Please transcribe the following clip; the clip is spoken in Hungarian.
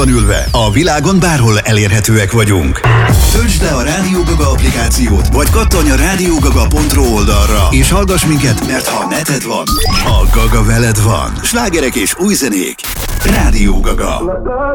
ülve, a világon bárhol elérhetőek vagyunk. Töltsd le a Rádió Gaga applikációt, vagy kattanj a radiogaga.ro oldalra, és hallgass minket, mert ha neted van, a Gaga veled van. Slágerek és új zenék. Rádió Gaga.